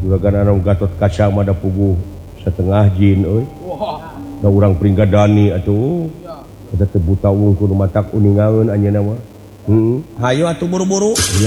Gatot kaca ada pugu setengah jin orang peringgadani atuh ada terbuta ungu kudu matak uningaun anya nama hayu atuh buru-buru